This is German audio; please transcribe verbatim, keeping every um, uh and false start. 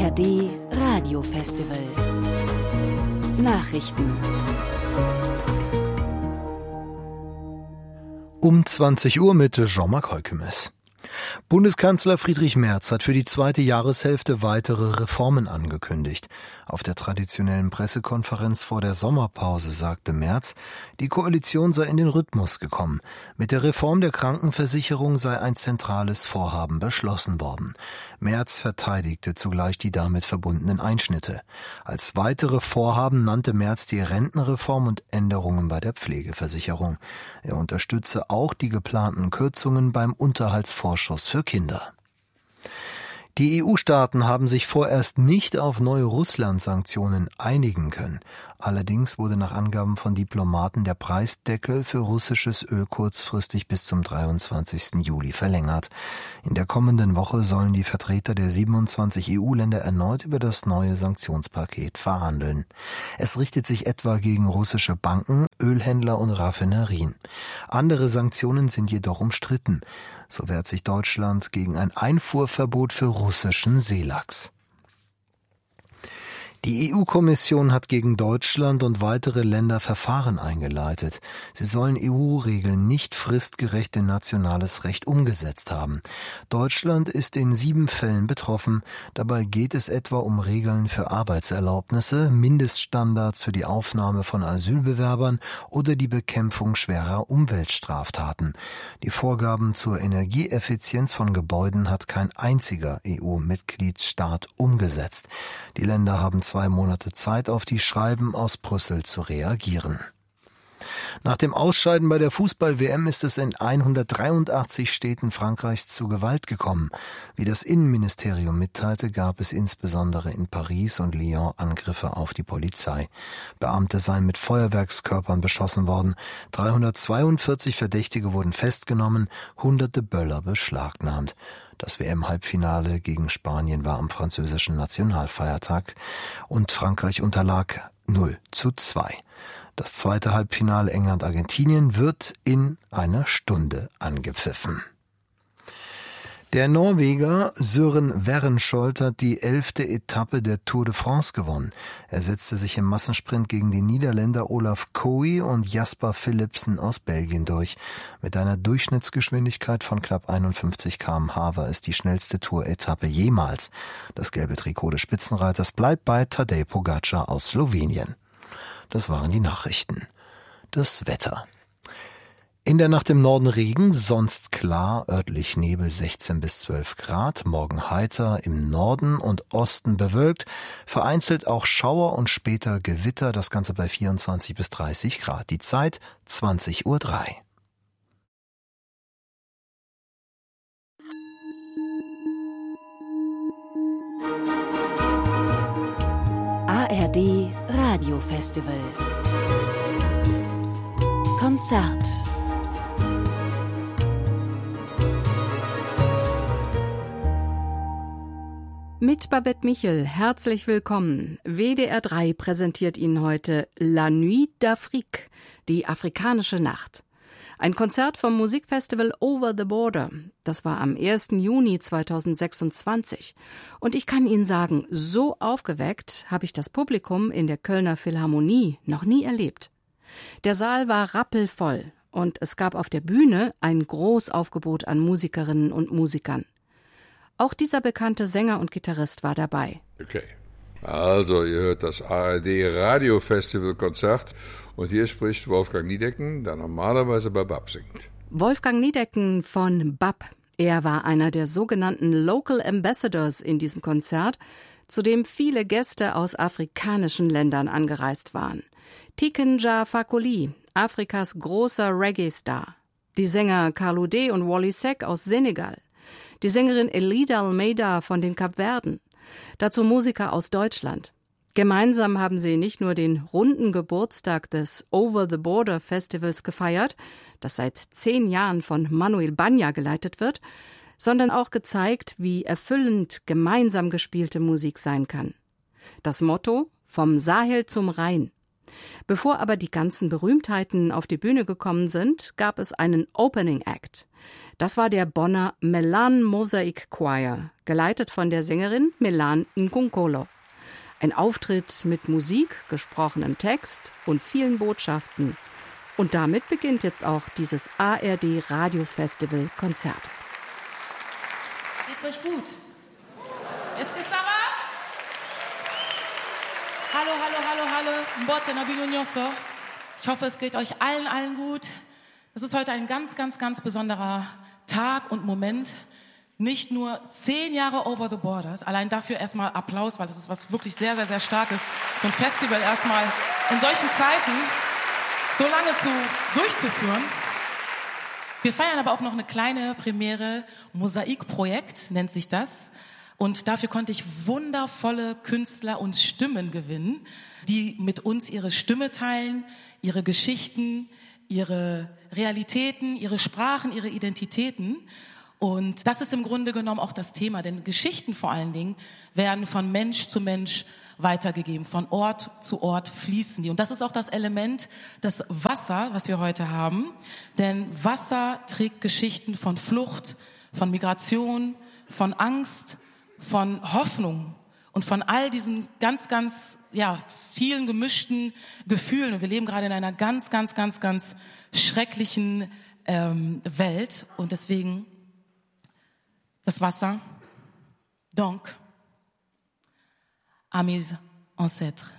R D Radiofestival. Nachrichten. Um zwanzig Uhr mit Jean-Marc Heukemes. Bundeskanzler Friedrich Merz hat für die zweite Jahreshälfte weitere Reformen angekündigt. Auf der traditionellen Pressekonferenz vor der Sommerpause sagte Merz, die Koalition sei in den Rhythmus gekommen. Mit der Reform der Krankenversicherung sei ein zentrales Vorhaben beschlossen worden. Merz verteidigte zugleich die damit verbundenen Einschnitte. Als weitere Vorhaben nannte Merz die Rentenreform und Änderungen bei der Pflegeversicherung. Er unterstütze auch die geplanten Kürzungen beim Unterhaltsvorschuss für Kinder. Die E U-Staaten haben sich vorerst nicht auf neue Russland-Sanktionen einigen können. Allerdings wurde nach Angaben von Diplomaten der Preisdeckel für russisches Öl kurzfristig bis zum dreiundzwanzigsten Juli verlängert. In der kommenden Woche sollen die Vertreter der siebenundzwanzig E U-Länder erneut über das neue Sanktionspaket verhandeln. Es richtet sich etwa gegen russische Banken, Ölhändler und Raffinerien. Andere Sanktionen sind jedoch umstritten. So wehrt sich Deutschland gegen ein Einfuhrverbot für russischen Seelachs. Die E U-Kommission hat gegen Deutschland und weitere Länder Verfahren eingeleitet. Sie sollen E U-Regeln nicht fristgerecht in nationales Recht umgesetzt haben. Deutschland ist in sieben Fällen betroffen. Dabei geht es etwa um Regeln für Arbeitserlaubnisse, Mindeststandards für die Aufnahme von Asylbewerbern oder die Bekämpfung schwerer Umweltstraftaten. Die Vorgaben zur Energieeffizienz von Gebäuden hat kein einziger E U-Mitgliedsstaat umgesetzt. Die Länder haben zwei Monate Zeit, auf die Schreiben aus Brüssel zu reagieren. Nach dem Ausscheiden bei der Fußball-W M ist es in hundertdreiundachtzig Städten Frankreichs zu Gewalt gekommen. Wie das Innenministerium mitteilte, gab es insbesondere in Paris und Lyon Angriffe auf die Polizei. Beamte seien mit Feuerwerkskörpern beschossen worden. dreihundertzweiundvierzig Verdächtige wurden festgenommen, hunderte Böller beschlagnahmt. Das W M-Halbfinale gegen Spanien war am französischen Nationalfeiertag und Frankreich unterlag null zu zwei. Das zweite Halbfinale England-Argentinien wird in einer Stunde angepfiffen. Der Norweger Søren Werenskiold hat die elfte Etappe der Tour de France gewonnen. Er setzte sich im Massensprint gegen die Niederländer Olaf Koe und Jasper Philipsen aus Belgien durch. Mit einer Durchschnittsgeschwindigkeit von knapp einundfünfzig Kilometer pro Stunde war es die schnellste Tour-Etappe jemals. Das gelbe Trikot des Spitzenreiters bleibt bei Tadej Pogačar aus Slowenien. Das waren die Nachrichten. Das Wetter. In der Nacht im Norden Regen, sonst klar, örtlich Nebel sechzehn bis zwölf Grad, morgen heiter, im Norden und Osten bewölkt, vereinzelt auch Schauer und später Gewitter, das Ganze bei vierundzwanzig bis dreißig Grad. Die Zeit zwanzig Uhr drei. A R D Radiofestival. Konzert. Mit Babette Michel, herzlich willkommen. W D R drei präsentiert Ihnen heute La Nuit d'Afrique, die afrikanische Nacht. Ein Konzert vom Musikfestival Over the Border. Das war am ersten Juni zweitausendsechsundzwanzig. Und ich kann Ihnen sagen, so aufgeweckt habe ich das Publikum in der Kölner Philharmonie noch nie erlebt. Der Saal war rappelvoll und es gab auf der Bühne ein Großaufgebot an Musikerinnen und Musikern. Auch dieser bekannte Sänger und Gitarrist war dabei. Okay, also ihr hört das A R D Radiofestival Konzert und hier spricht Wolfgang Niedecken, der normalerweise bei B A P singt. Wolfgang Niedecken von B A P. Er war einer der sogenannten Local Ambassadors in diesem Konzert, zu dem viele Gäste aus afrikanischen Ländern angereist waren. Tiken Jah Fakoly, Afrikas großer Reggae-Star. Die Sänger Carlou D und Wally Seck aus Senegal. Die Sängerin Elida Almeida von den Kapverden. Dazu Musiker aus Deutschland. Gemeinsam haben sie nicht nur den runden Geburtstag des Over the Border Festivals gefeiert, das seit zehn Jahren von Manuel Banja geleitet wird, sondern auch gezeigt, wie erfüllend gemeinsam gespielte Musik sein kann. Das Motto: Vom Sahel zum Rhein. Bevor aber die ganzen Berühmtheiten auf die Bühne gekommen sind, gab es einen Opening Act. Das war der Bonner Melan Mosaic Choir, geleitet von der Sängerin Melan Nkunkolo. Ein Auftritt mit Musik, gesprochenem Text und vielen Botschaften. Und damit beginnt jetzt auch dieses A R D Radio Festival Konzert. Geht's euch gut? Est-ce que ça va? Hallo, hallo, hallo, hallo. Mbote na bino nyonso. Ich hoffe, es geht euch allen, allen gut. Es ist heute ein ganz, ganz, ganz besonderer Tag und Moment. Nicht nur zehn Jahre Over the Borders, allein dafür erstmal Applaus, weil das ist was wirklich sehr, sehr, sehr Starkes. So ein Festival erstmal in solchen Zeiten so lange zu, durchzuführen. Wir feiern aber auch noch eine kleine Premiere, Mosaikprojekt nennt sich das. Und dafür konnte ich wundervolle Künstler und Stimmen gewinnen, die mit uns ihre Stimme teilen, ihre Geschichten, ihre Realitäten, ihre Sprachen, ihre Identitäten. Und das ist im Grunde genommen auch das Thema, denn Geschichten vor allen Dingen werden von Mensch zu Mensch weitergegeben, von Ort zu Ort fließen die. Und das ist auch das Element, das Wasser, was wir heute haben, denn Wasser trägt Geschichten von Flucht, von Migration, von Angst, von Hoffnung und von all diesen ganz, ganz, ja, vielen gemischten Gefühlen. Und wir leben gerade in einer ganz, ganz, ganz, ganz schrecklichen ähm, Welt und deswegen das Wasser. Donc, à mes ancêtres.